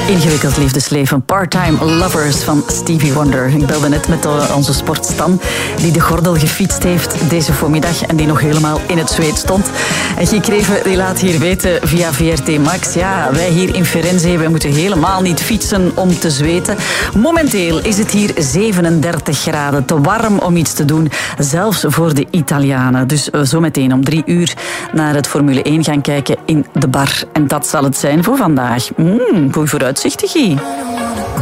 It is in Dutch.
Ingewikkeld liefdesleven, Part-Time Lovers van Stevie Wonder. Ik belde net met onze sportstan die de gordel gefietst heeft deze voormiddag en die nog helemaal in het zweet stond. En Guy Kreven die laat hier weten via VRT Max. Ja, wij hier in Firenze, wij moeten helemaal niet fietsen om te zweten. Momenteel is het hier 37 graden, te warm om iets te doen, zelfs voor de Italianen. Dus zometeen om 3 uur naar het Formule 1 gaan kijken in de bar. En dat zal het zijn voor vandaag. Goeie vooruitzichten, Guy.